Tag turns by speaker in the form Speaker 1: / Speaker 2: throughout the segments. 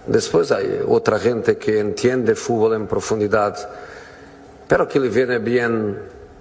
Speaker 1: Después hay otra gente que entiende fútbol en profundidad, pero que le viene bien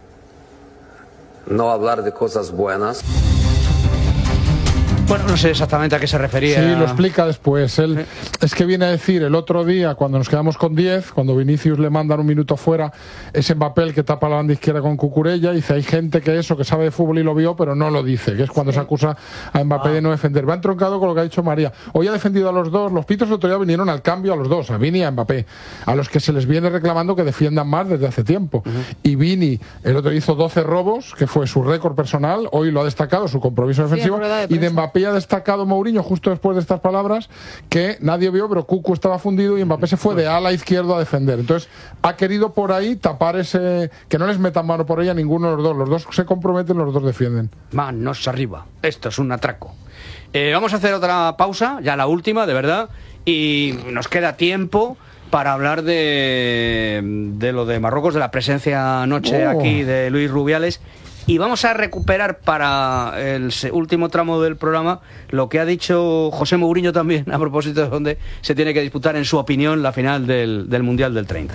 Speaker 1: no hablar de cosas buenas.
Speaker 2: Bueno, no sé exactamente a qué se refería.
Speaker 3: Sí, lo explica después. Él es que viene a decir el otro día, cuando nos quedamos con 10, cuando Vinicius le mandan un minuto fuera, es Mbappé el que tapa la banda izquierda con Cucurella, y dice, hay gente que sabe de fútbol y lo vio, pero no lo dice, que es cuando se acusa a Mbappé de no defender. Va entroncado con lo que ha dicho María. Hoy ha defendido a los dos, los pitos el otro día vinieron al cambio a los dos, a Vini y a Mbappé, a los que se les viene reclamando que defiendan más desde hace tiempo. Y Vini, el otro día hizo 12 robos, que fue su récord personal, hoy lo ha destacado, su compromiso defensivo, y de Mbappé ha destacado Mourinho justo después de estas palabras que nadie vio, pero Cucu estaba fundido y Mbappé se fue de ala izquierdo a defender. Entonces ha querido por ahí tapar ese, que no les metan mano por ella ninguno de los dos se comprometen, los dos defienden.
Speaker 2: Manos arriba, esto es un atraco. Vamos a hacer otra pausa, ya la última, de verdad, y nos queda tiempo para hablar de lo de Marruecos, de la presencia anoche aquí de Luis Rubiales. Y vamos a recuperar para el último tramo del programa lo que ha dicho José Mourinho también a propósito de dónde se tiene que disputar, en su opinión, la final del Mundial del 30.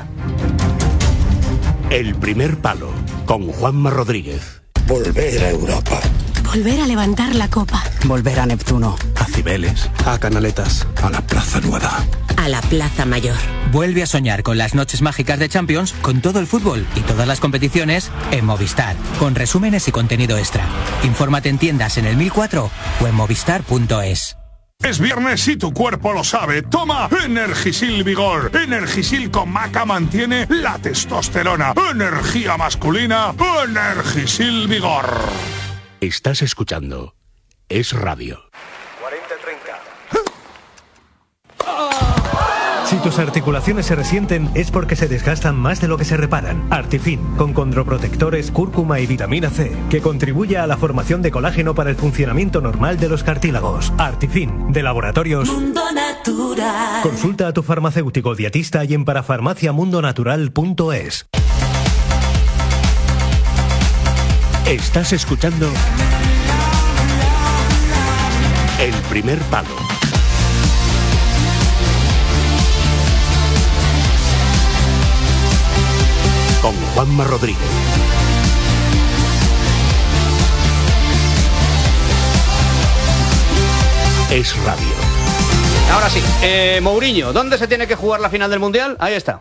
Speaker 4: El primer palo, con Juanma Rodríguez.
Speaker 5: Volver a Europa.
Speaker 6: Volver a levantar la copa.
Speaker 7: Volver a Neptuno.
Speaker 5: A Cibeles. A Canaletas. A la Plaza Nueva.
Speaker 6: A la Plaza Mayor.
Speaker 8: Vuelve a soñar con las noches mágicas de Champions, con todo el fútbol y todas las competiciones en Movistar, con resúmenes y contenido extra. Infórmate en tiendas en el 1004 o en movistar.es.
Speaker 9: Es viernes y tu cuerpo lo sabe. Toma Energisil Vigor. Energisil con maca mantiene la testosterona. Energía masculina. Energisil Vigor.
Speaker 4: Estás escuchando Es Radio.
Speaker 10: 40-30. Si tus articulaciones se resienten es porque se desgastan más de lo que se reparan. Artifin, con condroprotectores, cúrcuma y vitamina C, que contribuye a la formación de colágeno para el funcionamiento normal de los cartílagos. Artifin, de Laboratorios
Speaker 6: Mundo Natural.
Speaker 10: Consulta a tu farmacéutico dietista y en parafarmaciamundonatural.es.
Speaker 4: Estás escuchando El primer palo. Con Juanma Rodríguez. Es Radio.
Speaker 2: Ahora sí, Mourinho, ¿dónde se tiene que jugar la final del Mundial? Ahí está.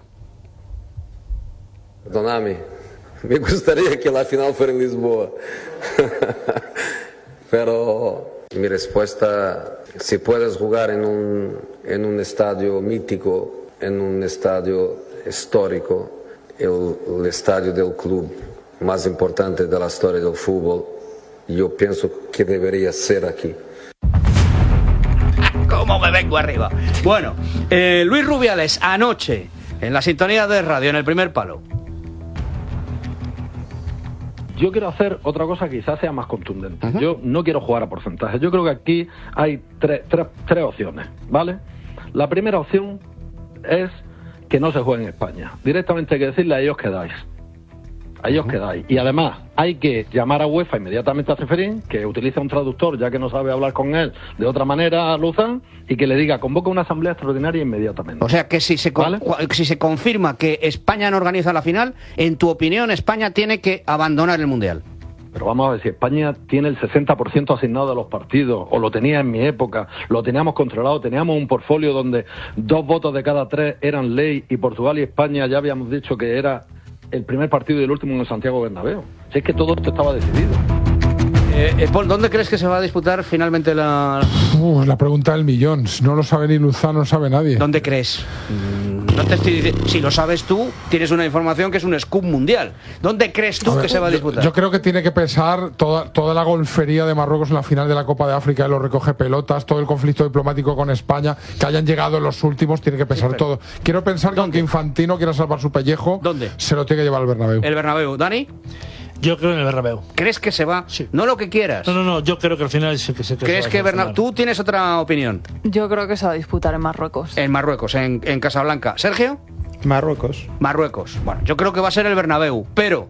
Speaker 1: Perdóname. Me gustaría que la final fuera en Lisboa. Pero mi respuesta, si puedes jugar en un estadio mítico, en un estadio histórico, el estadio del club más importante de la historia del fútbol, yo pienso que debería ser aquí.
Speaker 2: ¿Cómo me vengo arriba? Bueno, Luis Rubiales, anoche, en la sintonía de radio, en el primer palo.
Speaker 11: Yo quiero hacer otra cosa que quizás sea más contundente. Yo no quiero jugar a porcentajes. Yo creo que aquí hay tres opciones, ¿vale? La primera opción es que no se juegue en España. Directamente hay que decirle a ellos quedáis. A ellos quedáis. Y además hay que llamar a UEFA inmediatamente a Ceferín, que utiliza un traductor ya que no sabe hablar con él de otra manera a Luzán, y que le diga, convoca una asamblea extraordinaria inmediatamente.
Speaker 2: O sea que si se confirma que España no organiza la final, en tu opinión España tiene que abandonar el Mundial.
Speaker 11: Pero vamos a ver, si España tiene el 60% asignado a los partidos, o lo tenía en mi época, lo teníamos controlado, teníamos un portfolio donde 2 votos de cada 3 eran ley, y Portugal y España ya habíamos dicho que era el primer partido y el último en el Santiago Bernabéu. Si es que todo esto estaba decidido.
Speaker 2: Paul, ¿dónde crees que se va a disputar finalmente la...?
Speaker 3: La pregunta del millón. No lo sabe ni Luzán, no lo sabe nadie.
Speaker 2: ¿Dónde crees? No te estoy diciendo. Si lo sabes tú, tienes una información que es un scoop mundial. ¿Dónde crees tú que se va a disputar?
Speaker 3: Yo creo que tiene que pesar toda la golfería de Marruecos en la final de la Copa de África, y los recoge pelotas, todo el conflicto diplomático con España, que hayan llegado los últimos, tiene que pesar todo. Quiero pensar que aunque Infantino quiera salvar su pellejo,
Speaker 2: ¿dónde?
Speaker 3: Se lo tiene que llevar al Bernabéu.
Speaker 2: El Bernabéu. ¿Dani?
Speaker 12: Yo creo en el Bernabéu.
Speaker 2: ¿Crees que se va?
Speaker 12: Sí.
Speaker 2: No lo que quieras.
Speaker 12: No, yo creo que al final sí que se
Speaker 2: ¿Crees que Bernabéu? ¿Tú tienes otra opinión?
Speaker 13: Yo creo que se va a disputar en Marruecos.
Speaker 2: En Marruecos, en Casablanca. ¿Sergio?
Speaker 14: Marruecos.
Speaker 2: Bueno, yo creo que va a ser el Bernabéu, pero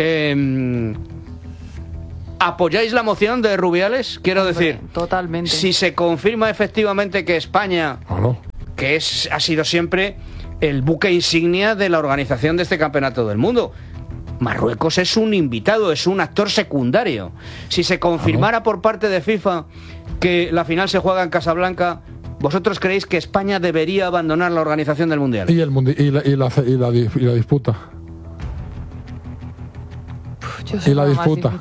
Speaker 2: ¿apoyáis la moción de Rubiales? Quiero decir,
Speaker 13: totalmente.
Speaker 2: Si se confirma efectivamente que España que ha sido siempre el buque insignia de la organización de este campeonato del mundo. Marruecos es un invitado, es un actor secundario. Si se confirmara por parte de FIFA que la final se juega en Casablanca, ¿vosotros creéis que España debería abandonar la organización del Mundial?
Speaker 3: Y la disputa. Y la disputa.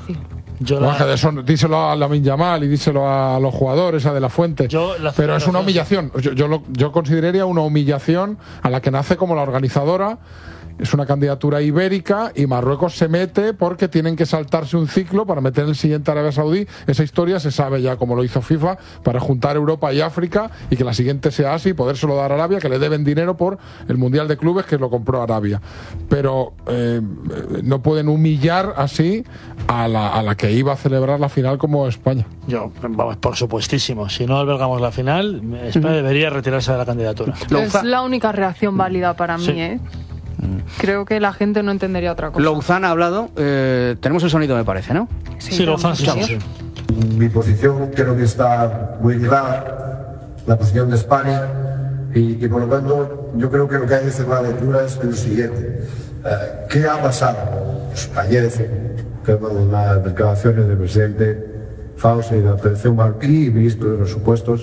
Speaker 3: Díselo a Lamine Yamal y díselo a los jugadores, a De La Fuente. Pero es una humillación. Yo consideraría una humillación a la que nace como la organizadora. Es una candidatura ibérica y Marruecos se mete porque tienen que saltarse un ciclo para meter el siguiente Arabia Saudí. Esa historia se sabe ya, como lo hizo FIFA, para juntar Europa y África y que la siguiente sea Asia y podérselo dar a Arabia, que le deben dinero por el Mundial de Clubes que lo compró Arabia. Pero no pueden humillar así a la que iba a celebrar la final como España.
Speaker 12: Vamos, por supuestísimo. Si no albergamos la final, España debería retirarse de la candidatura.
Speaker 13: Es la única reacción válida para mí,
Speaker 12: Sí.
Speaker 13: Creo que la gente no entendería otra cosa.
Speaker 2: Louzán ha hablado. Tenemos el sonido, me parece, ¿no?
Speaker 13: Sí, Louzán,
Speaker 2: sí.
Speaker 7: Mi posición creo que está muy clara, la posición de España, y por lo tanto yo creo que lo que hay que hacer la lectura es lo siguiente. ¿Qué ha pasado? Pues ayer, con las declaraciones del presidente Fauci y de la Federación Marroquí y ministro de los supuestos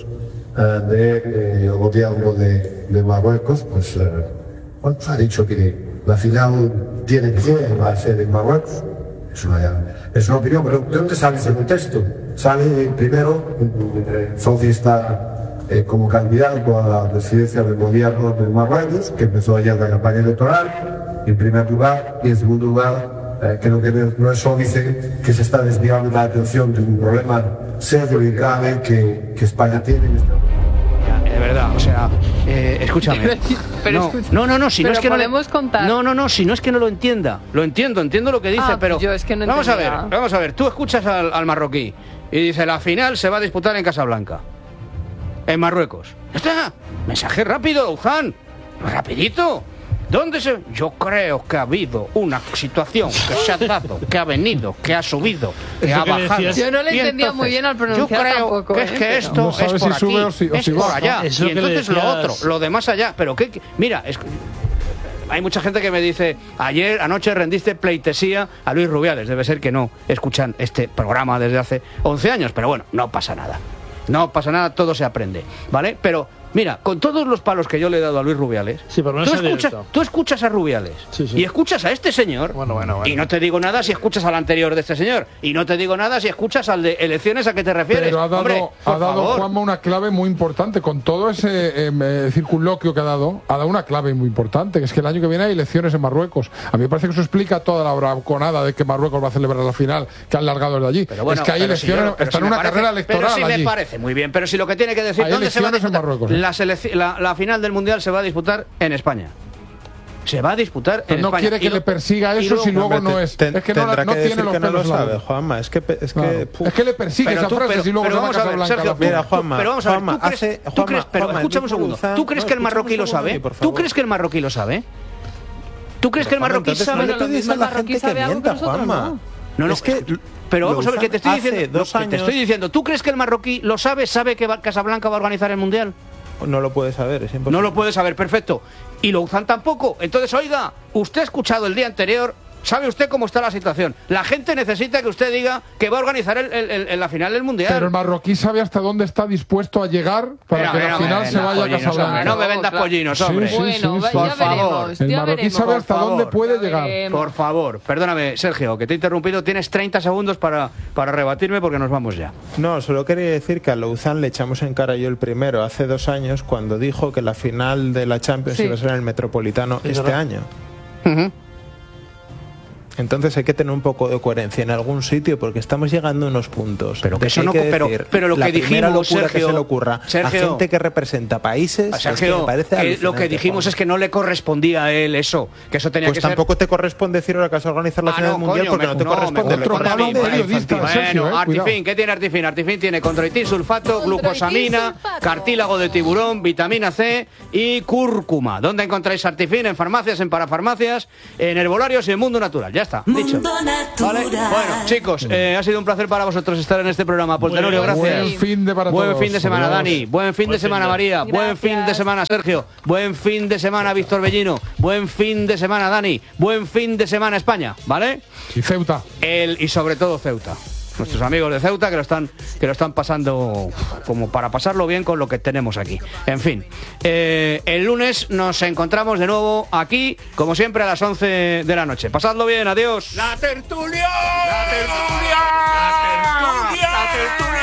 Speaker 7: del gobierno de Marruecos, pues ha dicho que la final va a ser en Marruecos. Es una opinión, pero ¿de dónde sale ese contexto? Sale primero, Fauci está como candidato a la presidencia del gobierno de Marruecos, que empezó ayer la campaña electoral, en primer lugar, y en segundo lugar, creo que no es solo dice que se está desviando la atención de un problema serio y grave que España tiene en este momento.
Speaker 2: De verdad, o sea, escúchame.
Speaker 13: Pero
Speaker 2: no, si no es que
Speaker 13: podemos contar.
Speaker 2: No, si no es que no lo entienda. Lo entiendo lo que dice, pero
Speaker 13: yo es que no
Speaker 2: vamos a ver, tú escuchas al marroquí y dice, la final se va a disputar en Casablanca, en Marruecos. ¿Está? Mensaje rápido, Louzán, rapidito. ¿Dónde se...? Yo creo que ha habido una situación que se ha dado, que ha venido, que ha subido, que ha bajado.
Speaker 13: Yo no le entendía muy bien al pronunciar.
Speaker 2: Yo creo
Speaker 13: tampoco,
Speaker 2: que es que esto
Speaker 3: no
Speaker 2: es
Speaker 3: sabes
Speaker 2: por
Speaker 3: si sube
Speaker 2: aquí,
Speaker 3: o si
Speaker 2: es por
Speaker 3: baja.
Speaker 2: allá.
Speaker 12: Es
Speaker 2: Y
Speaker 12: lo que
Speaker 2: entonces
Speaker 12: le
Speaker 2: lo
Speaker 12: decías...
Speaker 2: otro, lo de más allá. Pero qué, mira, hay mucha gente que me dice, anoche rendiste pleitesía a Luis Rubiales. Debe ser que no escuchan este programa desde hace 11 años, pero bueno, no pasa nada. No pasa nada, todo se aprende, ¿vale? Pero mira, con todos los palos que yo le he dado a Luis Rubiales, tú escuchas a Rubiales y escuchas a este señor,
Speaker 12: bueno.
Speaker 2: y no te digo nada si escuchas al anterior de este señor, y no te digo nada si escuchas al de elecciones a que te refieres.
Speaker 3: Pero ha dado
Speaker 2: favor.
Speaker 3: Juanma una clave muy importante, con todo ese circunloquio que ha dado una clave muy importante, que es que el año que viene hay elecciones en Marruecos. A mí me parece que eso explica toda la braconada de que Marruecos va a celebrar la final, que han largado desde allí.
Speaker 2: Pero bueno,
Speaker 3: es que hay elecciones, está en una carrera electoral
Speaker 2: pero sí
Speaker 3: allí.
Speaker 2: me parece muy bien, pero si lo que tiene que decir,
Speaker 3: hay
Speaker 2: ¿dónde se va a disputar?
Speaker 3: en Marruecos,
Speaker 2: La final del Mundial se va a disputar en España. Se va a disputar en
Speaker 3: no
Speaker 2: España.
Speaker 3: Quiere que le persiga eso si luego no es. Es que no tiene los pelos
Speaker 14: largos. Juanma, es que
Speaker 3: le persigue esa frase si luego se va a Casablanca.
Speaker 14: Sergio, mira, Juanma,
Speaker 2: pero vamos a ver, ¿tú crees, pero escúchame un segundo. ¿Tú crees que el marroquí lo sabe? ¿Tú crees que el marroquí lo sabe? ¿Tú crees que el marroquí sabe?
Speaker 14: No le pides a la gente que mienta, Juanma.
Speaker 2: No,
Speaker 14: es que
Speaker 2: pero vamos a ver, que te estoy diciendo, ¿tú crees que el marroquí lo sabe que Casablanca va a organizar el Mundial?
Speaker 14: No lo puede saber, es imposible.
Speaker 2: No lo puede saber, perfecto. Y Louzán tampoco. Entonces, oiga, usted ha escuchado el día anterior, ¿sabe usted cómo está la situación? La gente necesita que usted diga que va a organizar la final del Mundial.
Speaker 3: Pero el marroquí sabe hasta dónde está dispuesto a llegar para que la final se vaya a Casablanca.
Speaker 2: No me vendas pollinos, hombre.
Speaker 13: Por favor.
Speaker 3: El marroquí sabe hasta dónde puede llegar.
Speaker 2: Por favor, perdóname, Sergio, que te he interrumpido. Tienes 30 segundos para rebatirme porque nos vamos ya.
Speaker 14: No, solo quería decir que a Louzán le echamos en cara yo el primero hace 2 años cuando dijo que la final de la Champions iba a ser en el Metropolitano este año. Entonces hay que tener un poco de coherencia en algún sitio porque estamos llegando a unos puntos.
Speaker 2: Pero que eso no, pero lo que dijimos, Sergio,
Speaker 14: que se le ocurra a gente que representa países,
Speaker 2: Sergio,
Speaker 14: es que me parece
Speaker 2: lo que dijimos es que no le correspondía a él eso, que eso tenía que ser.
Speaker 14: Pues tampoco te corresponde decir ahora que vas a organizar la final del mundial porque no te corresponde.
Speaker 2: Bueno, Artifin, ¿qué tiene Artifin? Artifin tiene condroitin, sulfato, glucosamina, cartílago de tiburón, vitamina C y cúrcuma. ¿Dónde encontráis Artifin? En farmacias, en parafarmacias, en herbolarios y en Mundo Natural. Ya está. está, dicho. ¿Vale? Bueno, chicos, ha sido un placer para vosotros estar en este programa. Paul Tenorio, gracias.
Speaker 3: Buen fin de para todos.
Speaker 2: Buen fin de semana,
Speaker 3: Adiós.
Speaker 2: Dani. Buen fin de semana, María. Buen fin de semana, Sergio. Buen fin de semana, Víctor Bellino. Buen fin de semana, Dani. Buen fin de semana, España. ¿Vale?
Speaker 3: Y Ceuta.
Speaker 2: Y sobre todo Ceuta. Nuestros amigos de Ceuta que lo están pasando como para pasarlo bien con lo que tenemos aquí. En fin, el lunes nos encontramos de nuevo aquí, como siempre, a las 11 de la noche. Pasadlo bien, adiós.
Speaker 9: La tertulia. La tertulia. La tertulia. La tertulia.